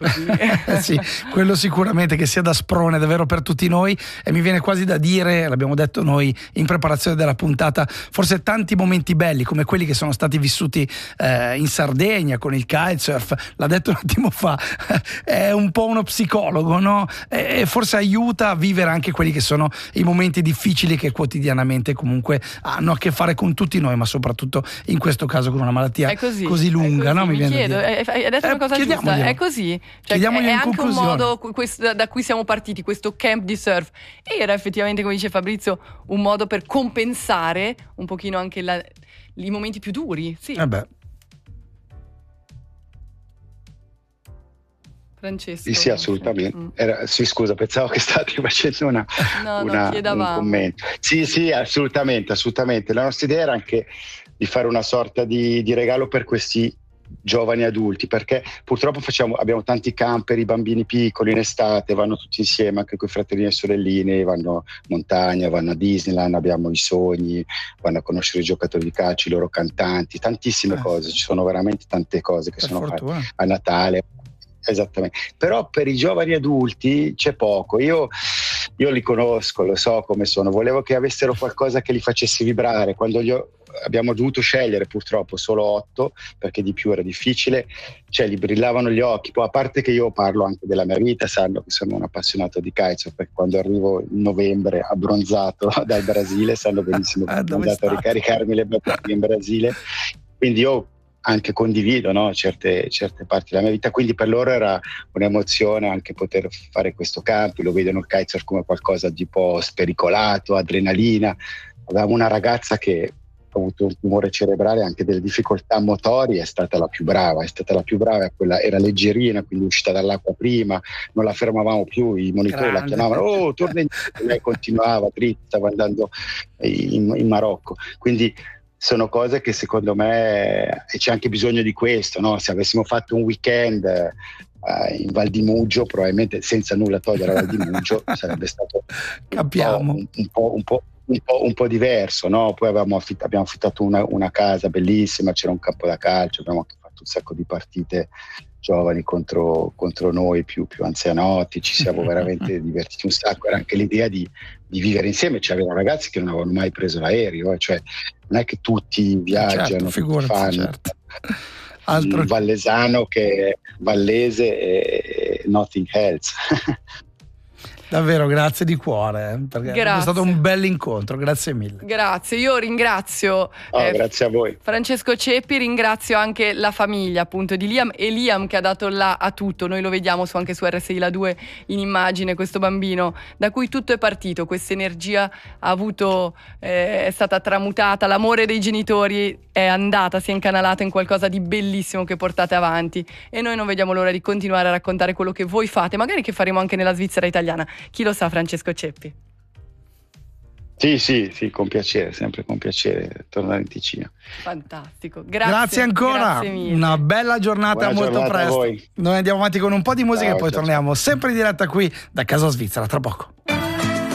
così. Sì, quello sicuramente, che sia da sprone davvero per tutti noi, e mi viene quasi da dire, l'abbiamo detto noi in preparazione della puntata, forse tanti momenti belli come quelli che sono stati vissuti in Sardegna con il kitesurf, l'ha detto un attimo fa, è un po' uno psicologo, no? E forse aiuta a vivere anche quelli che sono i momenti difficili che quotidianamente comunque hanno a che fare con tutti noi, ma soprattutto in questo caso con una malattia così lunga, no? Mi chiedo, hai detto una cosa giusta, è così, cioè, è anche un modo da cui siamo partiti, questo camp di surf, e era effettivamente, come dice Fabrizio, un modo per compensare un pochino anche i momenti più duri, sì. Francesco. Sì, assolutamente. Sì, scusa, pensavo che stati facendo un commento. Sì, assolutamente. La nostra idea era anche di fare una sorta di regalo per questi giovani adulti, perché purtroppo abbiamo tanti camper, i bambini piccoli in estate vanno tutti insieme, anche con i fratellini e sorelline, vanno in montagna, vanno a Disneyland, abbiamo i sogni, vanno a conoscere i giocatori di calcio, i loro cantanti, tantissime cose, ci sono veramente tante cose che sono fatte a Natale. Esattamente, però per i giovani adulti c'è poco. Io li conosco, lo so come sono, volevo che avessero qualcosa che li facesse vibrare. Quando abbiamo dovuto scegliere purtroppo solo 8, perché di più era difficile, cioè gli brillavano gli occhi. Poi, a parte che io parlo anche della mia vita, sanno che sono un appassionato di kitesurf, perché quando arrivo in novembre abbronzato dal Brasile sanno benissimo che sono andato a ricaricarmi le batterie in Brasile, quindi io anche condivido, no, certe parti della mia vita, quindi per loro era un'emozione anche poter fare questo camp. Lo vedono il kitesurf come qualcosa di un po' spericolato, adrenalina. Avevamo una ragazza che ha avuto un tumore cerebrale, anche delle difficoltà motori, è stata la più brava, quella era leggerina, quindi uscita dall'acqua prima, non la fermavamo più, i monitori la chiamavano, torna indietro, lei continuava dritta, stava andando in Marocco, quindi sono cose che secondo me c'è anche bisogno di questo, no? Se avessimo fatto un weekend in Val di Mugio, probabilmente, senza nulla togliere a Val di Mugio, sarebbe stato un po' diverso, no? Poi abbiamo affittato una casa bellissima, c'era un campo da calcio, abbiamo anche fatto un sacco di partite giovani contro noi più anzianotti, ci siamo veramente divertiti un sacco. Era anche l'idea di vivere insieme. C'erano ragazzi che non avevano mai preso l'aereo, cioè non è che tutti viaggiano, tutti fanno. Il vallesano che è vallese e nothing else. Davvero, grazie di cuore, perché è stato un bel incontro, grazie mille. Grazie, io ringrazio grazie a voi. Francesco Ceppi, ringrazio anche la famiglia appunto di Liam, e Liam che ha dato là a tutto. Noi lo vediamo anche su RSI La 2 in immagine, questo bambino da cui tutto è partito, questa energia è stata tramutata, l'amore dei genitori si è incanalata in qualcosa di bellissimo che portate avanti, e noi non vediamo l'ora di continuare a raccontare quello che voi fate, magari che faremo anche nella Svizzera italiana. Chi lo sa, Francesco Ceppi? Sì, con piacere, sempre con piacere tornare in Ticino. Fantastico, grazie ancora, grazie mille. Una bella giornata. Buona molto giornata presto. a voi. Noi andiamo avanti con un po' di musica. Ciao, e poi ciao, torniamo sempre in diretta qui da Casa Svizzera tra poco.